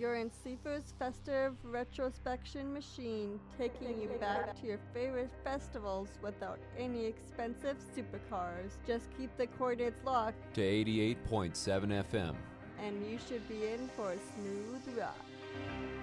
You're in Sifu's festive retrospection machine, taking you back to your favorite festivals without any expensive supercars. Just keep the coordinates locked to 88.7 FM. and you should be in for a smooth ride.